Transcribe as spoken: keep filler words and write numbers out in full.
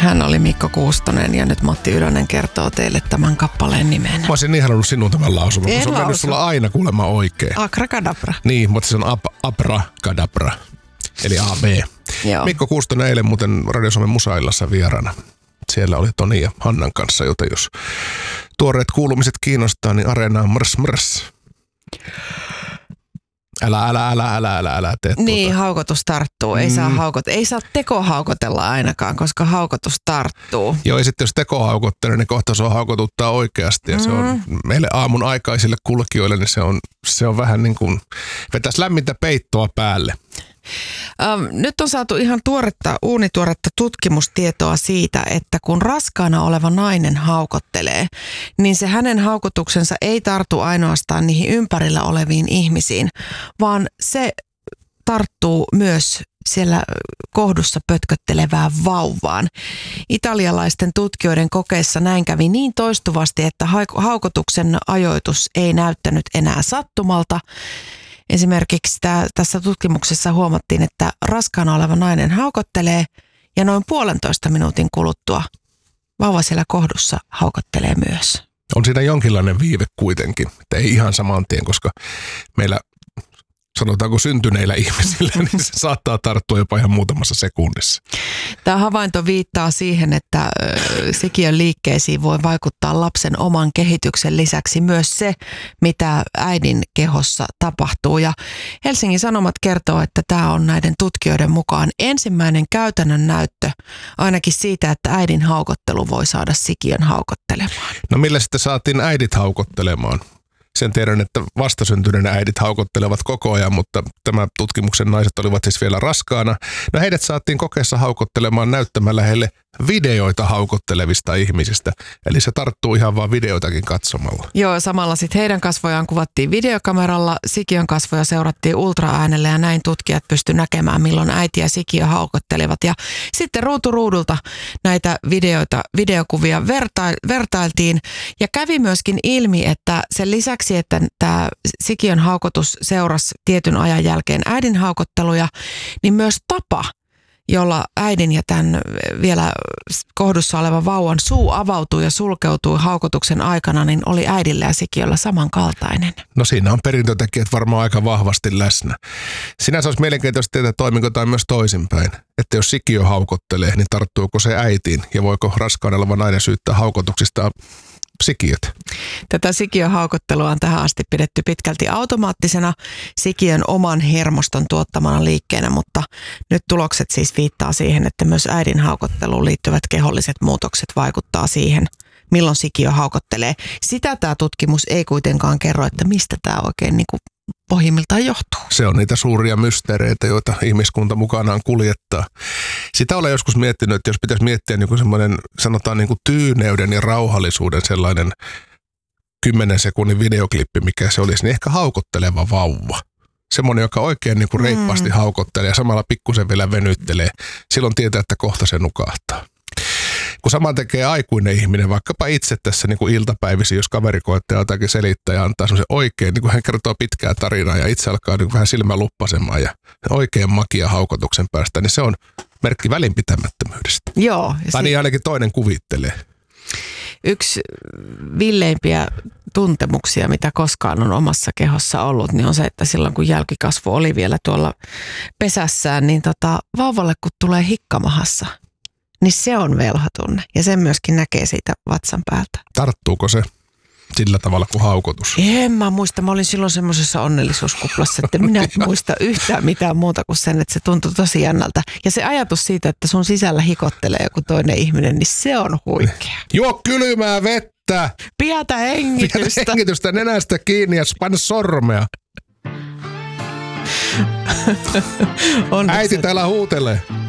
Hän oli Mikko Kuustonen ja nyt Matti Ylönen kertoo teille tämän kappaleen nimen. Mä olisin niin halunnut sinun tämän lausuman, kun se on mennyt sulla aina kuulemma oikein. Akrakadabra. Niin, mutta se on ab, abrakadabra, eli A B. Joo. Mikko Kuustonen eilen muuten Radio Suomen Musaillassa vieraana. Siellä oli Toni ja Hannan kanssa, joten jos tuoreet kuulumiset kiinnostaa, niin Areenaan mrs mrs. Älä, älä, älä, älä, älä, älä tee Niin, tuota. haukotus tarttuu. Ei, mm. saa haukot, ei saa tekohaukotella ainakaan, koska haukotus tarttuu. Joo, ja sitten jos tekohaukottelee, niin kohta se on haukotuttaa oikeasti. Ja mm. se on meille aamun aikaisille kulkijoille, niin se on, se on vähän niin kuin, vetäisi lämmintä peittoa päälle. Ähm, nyt on saatu ihan tuoretta, uunituoretta tutkimustietoa siitä, että kun raskaana oleva nainen haukottelee, niin se hänen haukotuksensa ei tartu ainoastaan niihin ympärillä oleviin ihmisiin, vaan se tarttuu myös siellä kohdussa pötköttelevään vauvaan. Italialaisten tutkijoiden kokeissa näin kävi niin toistuvasti, että haukotuksen ajoitus ei näyttänyt enää sattumalta. Esimerkiksi tää, tässä tutkimuksessa huomattiin, että raskaana oleva nainen haukottelee ja noin puolentoista minuutin kuluttua vauva siellä kohdussa haukottelee myös. On siinä jonkinlainen viive kuitenkin, että ei ihan saman tien, koska meillä sanotaanko syntyneillä ihmisillä, niin se saattaa tarttua jopa ihan muutamassa sekunnissa. Tämä havainto viittaa siihen, että sikiön liikkeisiin voi vaikuttaa lapsen oman kehityksen lisäksi myös se, mitä äidin kehossa tapahtuu. Ja Helsingin Sanomat kertoo, että tämä on näiden tutkijoiden mukaan ensimmäinen käytännön näyttö ainakin siitä, että äidin haukottelu voi saada sikiön haukottelemaan. No millä sitten saatiin äidit haukottelemaan? Sen tiedän, että vastasyntyneen äidit haukottelevat koko ajan, mutta tämä tutkimuksen naiset olivat siis vielä raskaana. No heidät saatiin kokeessa haukottelemaan näyttämällä heille videoita haukottelevista ihmisistä. Eli se tarttuu ihan vaan videoitakin katsomalla. Joo, samalla sitten heidän kasvojaan kuvattiin videokameralla, sikiön kasvoja seurattiin ultraäänellä ja näin tutkijat pystyivät näkemään, milloin äiti ja sikiö haukottelivat. Ja sitten ruutu ruudulta näitä videoita, videokuvia verta- vertailtiin ja kävi myöskin ilmi, että sen lisäksi, että tämä sikiön haukotus seurasi tietyn ajan jälkeen äidin haukotteluja, niin myös tapa, jolla äidin ja tämän vielä kohdussa olevan vauvan suu avautui ja sulkeutui haukotuksen aikana, niin oli äidillä ja sikiöllä samankaltainen. No siinä on perintötekijät varmaan aika vahvasti läsnä. Sinänsä olisi mielenkiintoista tietää, toimiko tai myös toisinpäin. Että jos sikiö haukottelee, niin tarttuuko se äitiin ja voiko raskaana oleva nainen syyttää haukotuksista sikiöt? Tätä sikiöhaukottelua on tähän asti pidetty pitkälti automaattisena sikiön oman hermoston tuottamana liikkeenä, mutta nyt tulokset siis viittaa siihen, että myös äidin haukotteluun liittyvät keholliset muutokset vaikuttaa siihen, milloin sikiö haukottelee. Sitä tämä tutkimus ei kuitenkaan kerro, että mistä tämä oikein niin kuin pohjimmiltaan johtuu. Se on niitä suuria mysteereitä, joita ihmiskunta mukanaan kuljettaa. Sitä olen joskus miettinyt, että jos pitäisi miettiä niin kuin semmoinen, sanotaan niin kuin tyyneyden ja rauhallisuuden sellainen kymmenen sekunnin videoklippi, mikä se olisi, niin ehkä haukotteleva vauva. Semmoinen, joka oikein niin kuin reippaasti mm. haukottelee ja samalla pikkusen vielä venyttelee. Silloin tietää, että kohta se nukahtaa. Kun sama tekee aikuinen ihminen, vaikkapa itse tässä niin kuin iltapäivisin, jos kaveri koettaa jotakin selittää ja antaa semmoisen oikein, niin kuin hän kertoo pitkää tarinaa ja itse alkaa niin kuin vähän silmä luppasemaan ja oikein makia haukotuksen päästä, niin se on merkki välinpitämättömyydestä. Joo. Tai si- niin ainakin toinen kuvittelee. Yksi villeimpiä tuntemuksia, mitä koskaan on omassa kehossa ollut, niin on se, että silloin kun jälkikasvu oli vielä tuolla pesässään, niin tota, vauvalle kun tulee hikkamahassa, niin se on velhotunne. Ja sen myöskin näkee siitä vatsan päältä. Tarttuuko se sillä tavalla kuin haukotus? En mä muista. Mä olin silloin semmoisessa onnellisuuskuplassa, että minä en muista yhtään mitään muuta kuin sen, että se tuntui tosi jännältä. Ja se ajatus siitä, että sun sisällä hikottelee joku toinen ihminen, niin se on huikea. Juo kylmää vettä! Pidätä hengitystä! Pidätä hengitystä nenästä kiinni ja panna sormea. Äiti täällä huutelee.